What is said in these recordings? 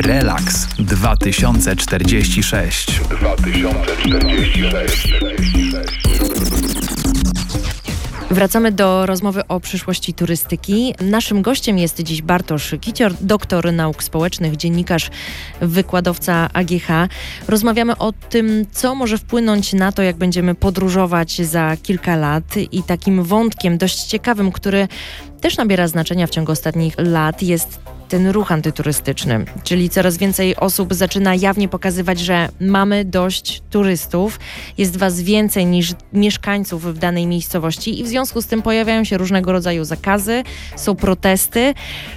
Relaks 2046. Wracamy do rozmowy o przyszłości turystyki. Naszym gościem jest dziś Bartosz Kicior, doktor nauk społecznych, dziennikarz, wykładowca AGH. Rozmawiamy o tym, co może wpłynąć na to, jak będziemy podróżować za kilka lat, i takim wątkiem dość ciekawym, który też nabiera znaczenia w ciągu ostatnich lat, jest ten ruch antyturystyczny, czyli coraz więcej osób zaczyna jawnie pokazywać, że mamy dość turystów, jest was więcej niż mieszkańców w danej miejscowości i w związku z tym pojawiają się różnego rodzaju zakazy, są protesty.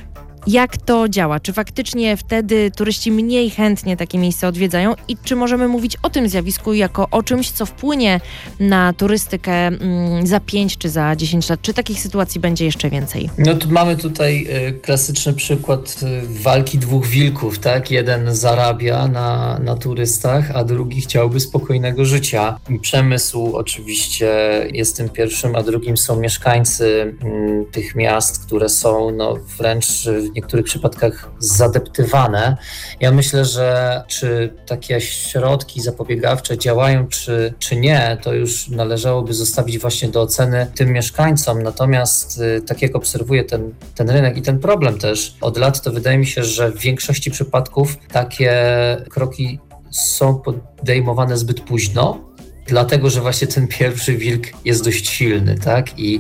Jak to działa? Czy faktycznie wtedy turyści mniej chętnie takie miejsca odwiedzają i czy możemy mówić o tym zjawisku jako o czymś, co wpłynie na turystykę za 5 czy za 10 lat? Czy takich sytuacji będzie jeszcze więcej? No to mamy tutaj klasyczny przykład walki dwóch wilków, tak? Jeden zarabia na turystach, a drugi chciałby spokojnego życia. Przemysł oczywiście jest tym pierwszym, a drugim są mieszkańcy tych miast, które są wręcz w niektórych przypadkach zadeptywane. Ja myślę, że czy takie środki zapobiegawcze działają, czy nie, to już należałoby zostawić właśnie do oceny tym mieszkańcom. Natomiast tak jak obserwuję ten rynek i ten problem też od lat, to wydaje mi się, że w większości przypadków takie kroki są podejmowane zbyt późno. Dlatego, że właśnie ten pierwszy wilk jest dość silny, tak? I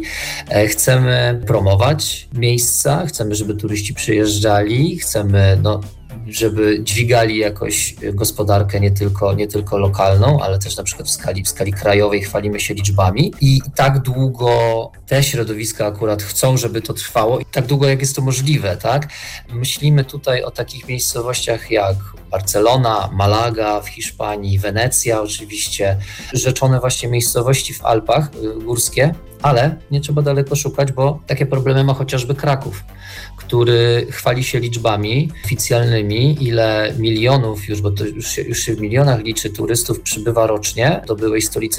chcemy promować miejsca, chcemy, żeby turyści przyjeżdżali, chcemy, żeby dźwigali jakoś gospodarkę nie tylko lokalną, ale też na przykład w skali krajowej chwalimy się liczbami. I tak długo te środowiska akurat chcą, żeby to trwało i tak długo, jak jest to możliwe, tak? Myślimy tutaj o takich miejscowościach jak Barcelona, Malaga w Hiszpanii, Wenecja oczywiście, rzeczone właśnie miejscowości w Alpach górskie, ale nie trzeba daleko szukać, bo takie problemy ma chociażby Kraków, który chwali się liczbami oficjalnymi, ile milionów już, bo to już się w milionach liczy, turystów przybywa rocznie do byłej stolicy